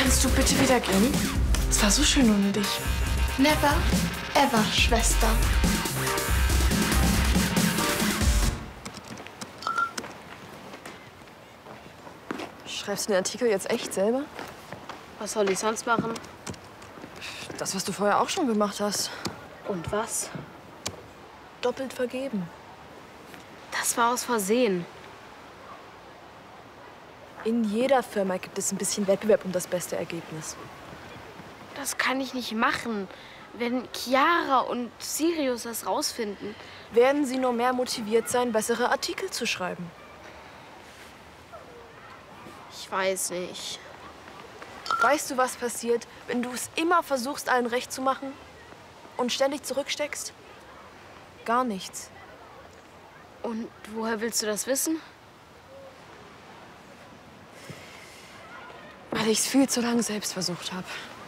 Kannst du bitte wieder gehen? Es war so schön ohne dich. Never ever, Schwester. Schreibst du den Artikel jetzt echt selber? Was soll ich sonst machen? Das, was du vorher auch schon gemacht hast. Und was? Doppelt vergeben. Das war aus Versehen. In jeder Firma gibt es ein bisschen Wettbewerb um das beste Ergebnis. Das kann ich nicht machen. Wenn Chiara und Sirius das rausfinden. Werden sie nur mehr motiviert sein, bessere Artikel zu schreiben? Ich weiß nicht. Weißt du, was passiert, wenn du es immer versuchst, allen recht zu machen und ständig zurücksteckst? Gar nichts. Und woher willst du das wissen? Weil ich es viel zu lange selbst versucht habe.